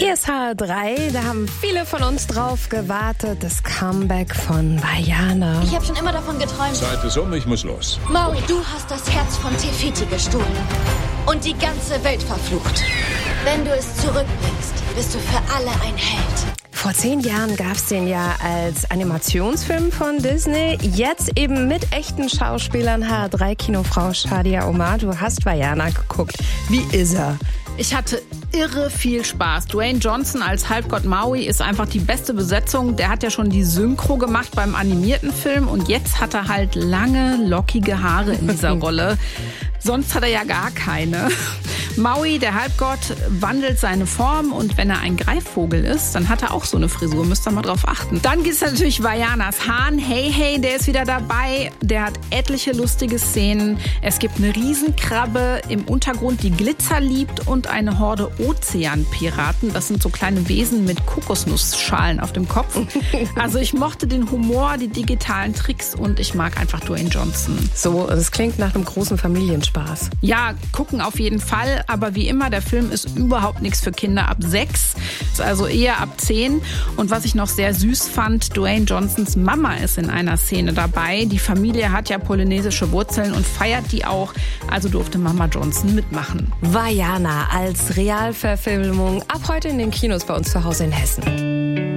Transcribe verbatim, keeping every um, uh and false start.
Hier ist H R drei, da haben viele von uns drauf gewartet. Das Comeback von Vaiana. Ich habe schon immer davon geträumt. Zeit ist um, ich muss los. Maui, du hast das Herz von Te-Fiti gestohlen. Und die ganze Welt verflucht. Wenn du es zurückbringst, bist du für alle ein Held. Vor zehn Jahren gab es den ja als Animationsfilm von Disney. Jetzt eben mit echten Schauspielern. H R drei Kinofrau Shadia Omar, du hast Vaiana geguckt. Wie ist er? Ich hatte irre viel Spaß. Dwayne Johnson als Halbgott Maui ist einfach die beste Besetzung. Der hat ja schon die Synchro gemacht beim animierten Film und jetzt hat er halt lange, lockige Haare in dieser Rolle. Sonst hat er ja gar keine. Maui, der Halbgott, wandelt seine Form und wenn er ein Greifvogel ist, dann hat er auch so eine Frisur. Müsst ihr mal drauf achten. Dann gibt es natürlich Vaianas Hahn. Hey, hey, der ist wieder dabei. Der hat etliche lustige Szenen. Es gibt eine Riesenkrabbe im Untergrund, die Glitzer liebt und eine Horde Ozeanpiraten. Das sind so kleine Wesen mit Kokosnussschalen auf dem Kopf. Also ich mochte den Humor, die digitalen Tricks und ich mag einfach Dwayne Johnson. So, es klingt nach einem großen Familienspaß. Ja, gucken auf jeden Fall. Aber wie immer, der Film ist überhaupt nichts für Kinder ab sechs, also eher ab zehn. Und was ich noch sehr süß fand, Dwayne Johnsons Mama ist in einer Szene dabei. Die Familie hat ja polynesische Wurzeln und feiert die auch, also durfte Mama Johnson mitmachen. Vaiana als Realverfilmung ab heute in den Kinos bei uns zu Hause in Hessen.